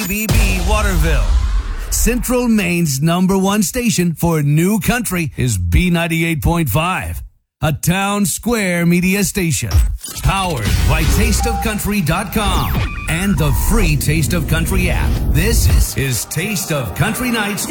WBB Waterville. Central Maine's #1 station for new country is B98.5, a Town Square media station. Powered by TasteOfCountry.com and the free Taste of Country app. This is Taste of Country Nights